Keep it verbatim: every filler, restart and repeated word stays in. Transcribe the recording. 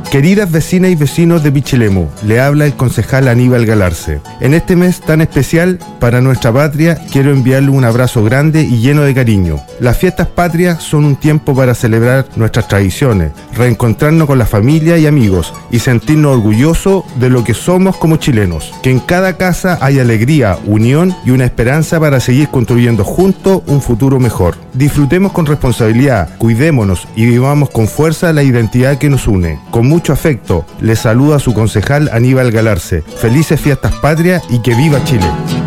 Queridas vecinas y vecinos de Pichilemu, le habla el concejal Aníbal Galarce. En este mes tan especial para nuestra patria, quiero enviarle un abrazo grande y lleno de cariño. Las fiestas patrias son un tiempo para celebrar nuestras tradiciones, reencontrarnos con la familia y amigos y sentirnos orgullosos de lo que somos como chilenos. Que en cada casa haya alegría, unión y una esperanza para seguir construyendo juntos un futuro mejor. Disfrutemos con responsabilidad, cuidémonos y vivamos con fuerza la identidad que nos une. Con mucho afecto, le saluda a su concejal Aníbal Galarce. Felices fiestas patrias y que viva Chile.